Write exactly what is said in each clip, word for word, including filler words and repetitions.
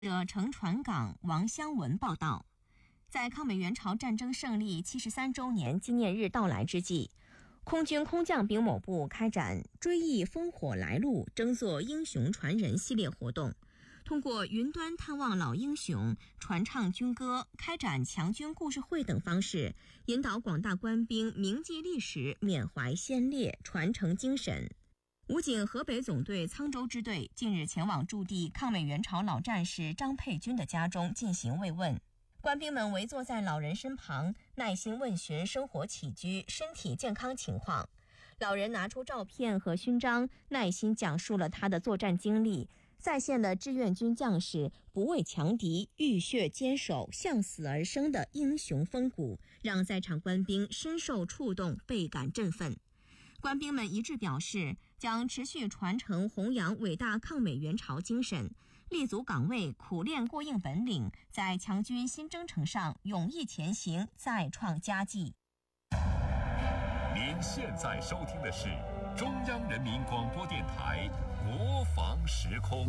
者乘船港王湘文报道，在抗美援朝战争胜利七十三周年纪念日到来之际，空军空降兵某部开展追忆烽火来路、争做英雄传人系列活动，通过云端探望老英雄、传唱军歌、开展强军故事会等方式，引导广大官兵铭记历史、缅怀先烈、传承精神。武警河北总队沧州支队近日前往驻地抗美援朝老战士张佩军的家中进行慰问，官兵们围坐在老人身旁，耐心问询生活起居、身体健康情况。老人拿出照片和勋章，耐心讲述了他的作战经历，再现了志愿军将士不畏强敌、浴血坚守、向死而生的英雄风骨，让在场官兵深受触动，倍感振奋。官兵们一致表示，将持续传承弘扬伟大抗美援朝精神，立足岗位，苦练过硬本领，在强军新征程上勇毅前行，再创佳绩。 您现在收听的是中央人民广播电台国防时空。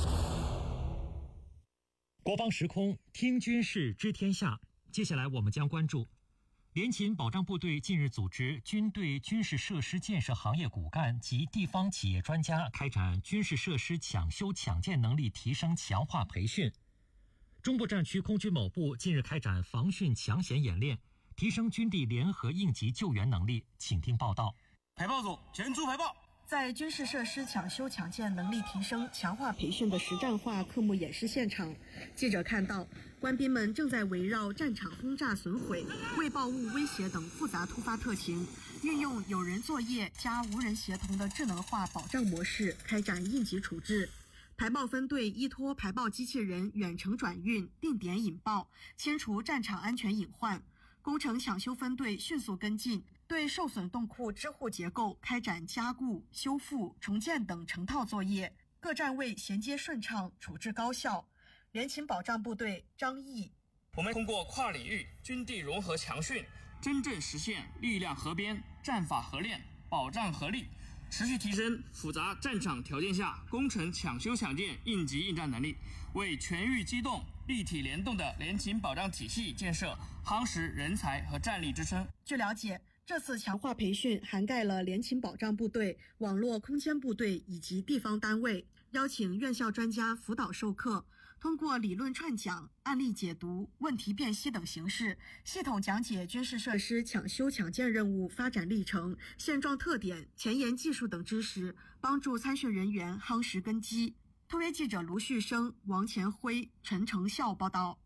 国防时空，听军事知天下。接下来我们将关注联勤保障部队近日组织军队军事设施建设行业骨干及地方企业专家开展军事设施抢修抢建能力提升强化培训。中部战区空军某部近日开展防汛抢险演练，提升军地联合应急救援能力。请听报道。 排报组全出排报。 在军事设施抢修抢建能力提升强化培训的实战化科目演示现场，记者看到官兵们正在围绕战场轰炸损毁、未爆物威胁等复杂突发特情，运用有人作业加无人协同的智能化保障模式开展应急处置。排报分队依托排报机器人远程转运、定点引爆，清除战场安全隐患。工程抢修分队迅速跟进，对受损洞库支护结构开展加固、修复、重建等成套作业，各站位衔接顺畅，处置高效。联勤保障部队张毅， 我们通过跨领域军地融合强训，真正实现力量合编、战法合练、保障合力，持续提升复杂战场条件下工程抢修抢建应急应战能力，为全域机动、立体联动的联勤保障体系建设夯实人才和战力支撑。 据了解，这次强化培训涵盖了联勤保障部队、网络空间部队以及地方单位，邀请院校专家辅导授课，通过理论串讲、案例解读、问题辨析等形式，系统讲解军事设施抢修抢建任务发展历程、现状特点、前沿技术等知识，帮助参训人员夯实根基。特约记者卢旭生、王前辉、陈成孝报道。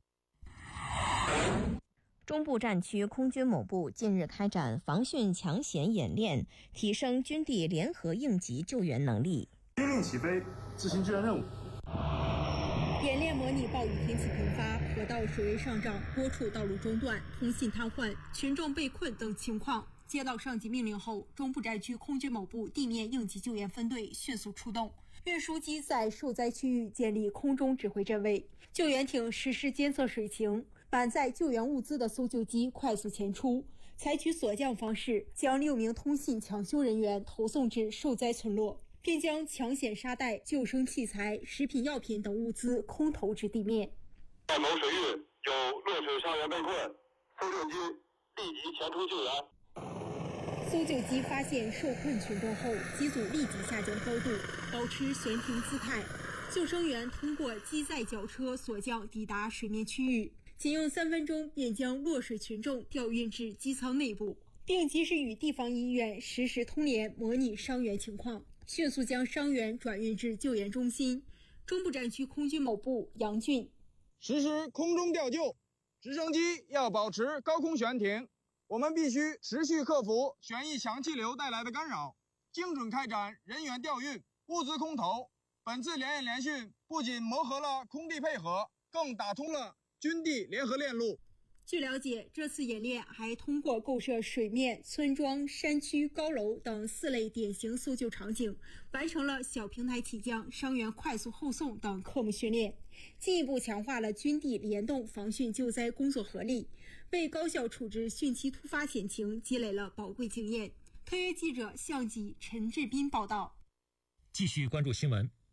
中部战区空军某部近日开展防汛抢险演练，提升军地联合应急救援能力。 命令起飞，执行救援任务。 演练模拟暴雨天气频发、河道水位上涨、多处道路中断、通信瘫痪、群众被困等情况。接到上级命令后，中部战区空军某部地面应急救援分队迅速出动，运输机在受灾区域建立空中指挥阵位，救援艇实施监测水情，满载救援物资的搜救机快速前出，采取锁降方式将六名通信抢修人员投送至受灾村落，并将抢险沙袋、救生器材、食品药品等物资空投至地面。 在某水域有落水伤员被困，搜救机立即前出救援。 搜救机发现受困群众后，机组立即下降高度，保持悬停姿态。救生员通过机载绞车锁降抵达水面区域，仅用三分钟便将落水群众调运至机舱内部，并及时与地方医院实时通联，模拟伤员情况，迅速将伤员转运至救援中心。中部战区空军某部杨俊， 实施空中吊救，直升机要保持高空悬停。我们必须持续克服旋翼强气流带来的干扰，精准开展人员调运、物资空投。本次联演联训不仅磨合了空地配合，更打通了军地联合链路。 据了解，这次演练还通过构设水面、村庄、山区、高楼等四类典型搜救场景，完成了小平台起降、伤员快速后送等科目训练，进一步强化了军地联动防汛救灾工作合力，为高效处置汛期突发险情积累了宝贵经验。特约记者向济陈志斌报道。 继续关注新闻。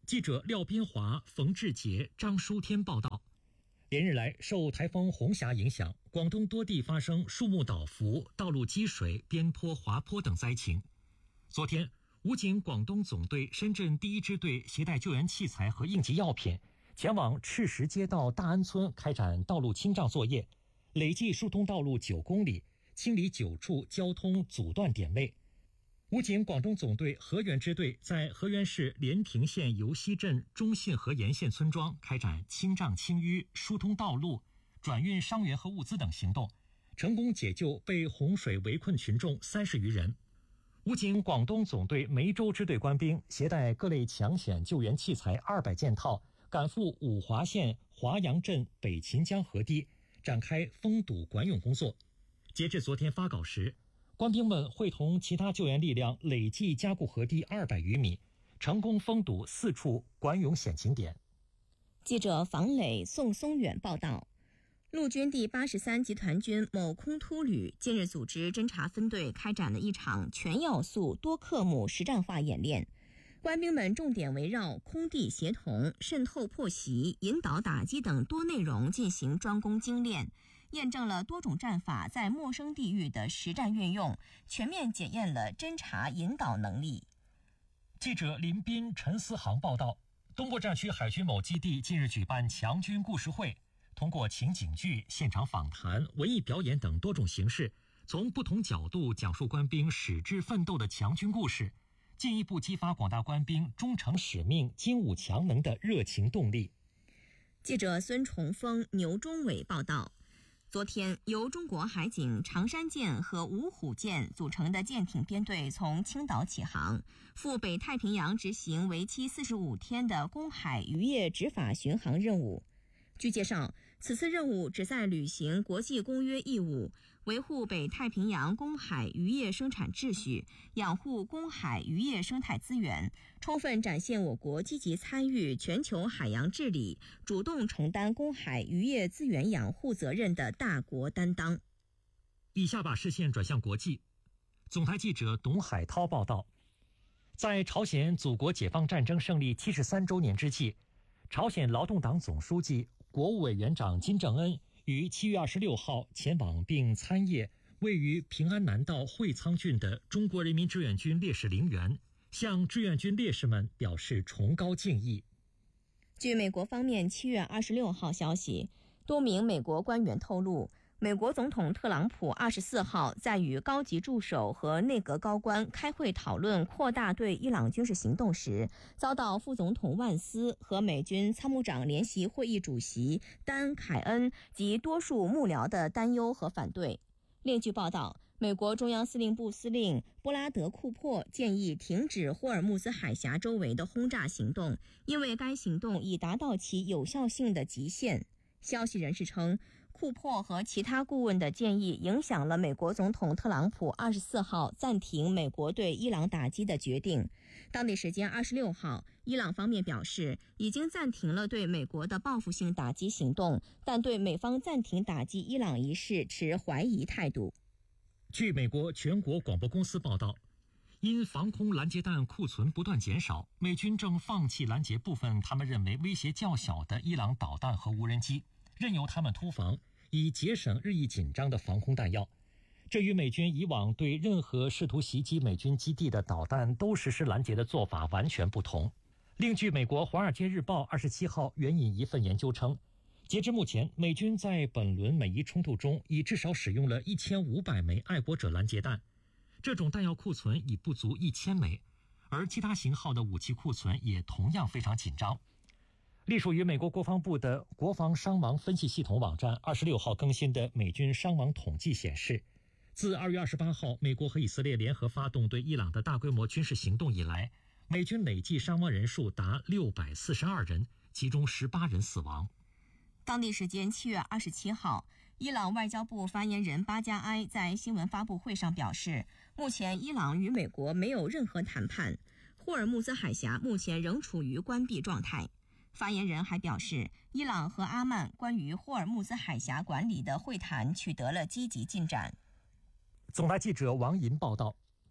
记者廖斌华、冯志杰、张书天报道。连日来，受台风红霞影响，广东多地发生树木倒伏、道路积水、边坡滑坡等灾情。昨天，武警广东总队深圳第一支队携带救援器材和应急药品，前往赤石街道大安村开展道路清障作业，累计疏通道路九公里，清理九处交通阻断点位。武警广东总队河源支队在河源市莲亭县油溪镇中信河沿线村庄开展清障清淤、疏通道路、转运伤员和物资等行动，成功解救被洪水围困群众三十余人。武警广东总队梅州支队官兵携带各类抢险救援器材二百件套，赶赴五华县华阳镇北秦江河堤，展开封堵管涌工作。截至昨天发稿时，官兵们会同其他救援力量累计加固河堤二百余米，成功封堵四处管涌险情点。 记者房磊、宋松远报道。陆军第八十三集团军某空突旅近日组织侦察分队开展了一场全要素多科目实战化演练，官兵们重点围绕空地协同、渗透破袭、引导打击等多内容进行专攻精练，验证了多种战法在陌生地域的实战运用，全面检验了侦察引导能力。 记者林斌、陈思航报道。东部战区海军某基地近日举办强军故事会，通过情景剧、现场访谈、文艺表演等多种形式，从不同角度讲述官兵矢志奋斗的强军故事，进一步激发广大官兵忠诚使命、精武强能的热情动力。 记者孙崇峰、牛忠伟报道。昨天，由中国海警长山舰和五虎舰组成的舰艇编队从青岛起航，赴北太平洋执行为期四十五天的公海渔业执法巡航任务。据介绍，此次任务旨在履行国际公约义务，维护北太平洋公海渔业生产秩序，养护公海渔业生态资源，充分展现我国积极参与全球海洋治理、主动承担公海渔业资源养护责任的大国担当。 以下把视线转向国际。总台记者董海涛报道。在朝鲜祖国解放战争胜利七十三周年之际，朝鲜劳动党总书记、国务委员长金正恩于七月二十六号前往并参谒位于平安南道会仓郡的中国人民志愿军烈士陵园，向志愿军烈士们表示崇高敬意。 据美国方面七月二十六号消息，多名美国官员透露，美国总统特朗普二十四号在与高级助手和内阁高官开会讨论扩大对伊朗军事行动时，遭到副总统万斯和美军参谋长联席会议主席丹·凯恩及多数幕僚的担忧和反对。另据报道，美国中央司令部司令布拉德·库珀建议停止霍尔木兹海峡周围的轰炸行动，因为该行动已达到其有效性的极限。消息人士称，库珀和其他顾问的建议影响了美国总统特朗普二十四号暂停美国对伊朗打击的决定。当地时间二十六号，伊朗方面表示已经暂停了对美国的报复性打击行动，但对美方暂停打击伊朗一事持怀疑态度。 据美国全国广播公司报道，因防空拦截弹库存不断减少，美军正放弃拦截部分他们认为威胁较小的伊朗导弹和无人机，任由他们突防，以节省日益紧张的防空弹药。这与美军以往对任何试图袭击美军基地的导弹都实施拦截的做法完全不同。另据美国《华尔街日报》二十七号援引一份研究称，截至目前，美军在本轮美伊冲突中已至少使用了一千五百枚爱国者拦截弹，这种弹药库存已不足一千枚，而其他型号的武器库存也同样非常紧张。隶属于美国国防部的国防伤亡分析系统网站二十六号更新的美军伤亡统计显示，自二月二十八号美国和以色列联合发动对伊朗的大规模军事行动以来，美军累计伤亡人数达六百四十二人，其中十八人死亡。 当地时间七月二十七号，伊朗外交部发言人巴加埃在新闻发布会上表示，目前伊朗与美国没有任何谈判，霍尔木兹海峡目前仍处于关闭状态。发言人还表示，伊朗和阿曼关于霍尔木兹海峡管理的会谈取得了积极进展。 总台记者王银报道。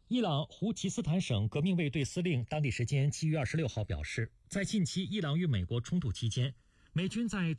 伊朗胡齐斯坦省革命卫队司令当地时间七月二十六号表示，在近期伊朗与美国冲突期间，美军在